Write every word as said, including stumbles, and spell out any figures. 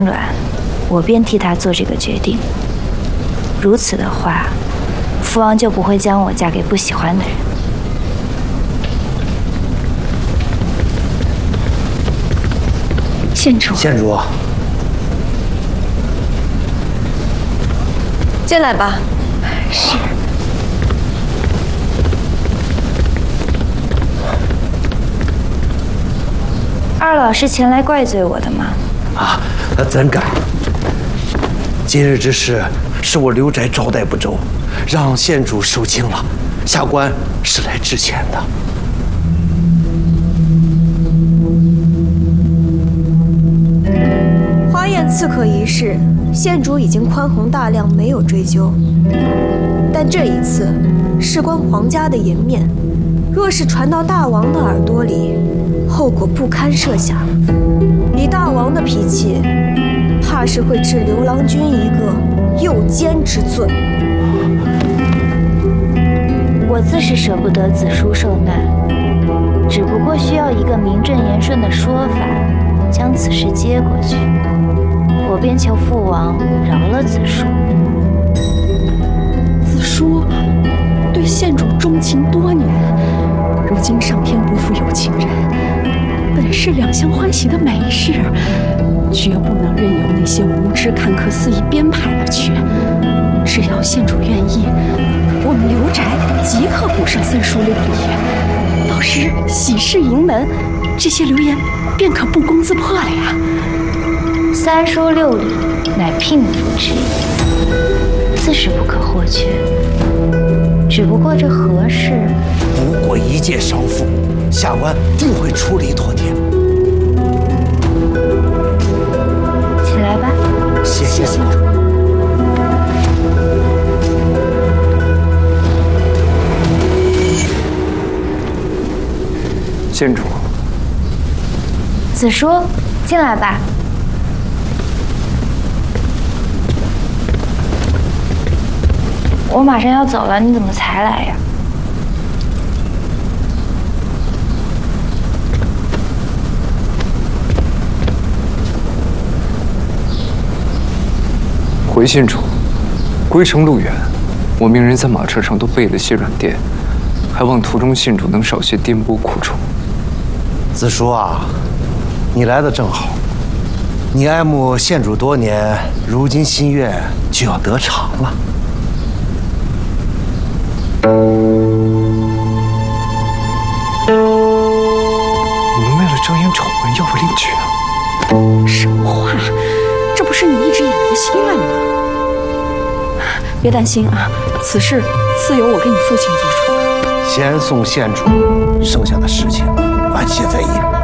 软，我便替他做这个决定。如此的话，父王就不会将我嫁给不喜欢的人。 县主， 县主， 进来吧。 是。二老是前来怪罪我的吗？ 啊，怎敢！今日之事是我刘宅招待不周，让县主受惊了。下官是来致歉的。 花宴刺客一事，县主已经宽宏大量，没有追究。但这一次事关皇家的颜面，若是传到大王的耳朵里，后果不堪设想。以大王的脾气，怕是会治刘郎君一个诱奸之罪。 我自是舍不得子叔受难，只不过需要一个名正言顺的说法，将此事接过去。我便求父王饶了子叔。 子叔对县主钟情多年，如今上天不负有情人，本是两相欢喜的美事，绝不能任由那些无知看客肆意编排了去。只要县主愿意，我们刘宅即刻补上三书六礼，到时喜事迎门，这些流言便可不攻自破了呀。 三书六礼乃聘夫之意，自是不可或缺。只不过这何事？ 不过一介少妇，下官定会处理妥帖。 起来吧。 谢谢县主。 县主， 子叔，进来吧。我马上要走了，你怎么才来呀？ 回县主，归程路远，我命人在马车上都备了些软垫，还望途中县主能少些颠簸苦楚。 子叔啊，你来的正好。你爱慕县主多年，如今心愿就要得偿了。 你们为了遮掩丑闻要我另娶啊？ 什么话？这不是你一直以来的心愿吗？别担心啊，此事自有我跟你父亲做主。 先送县主，剩下的事情晚些再议。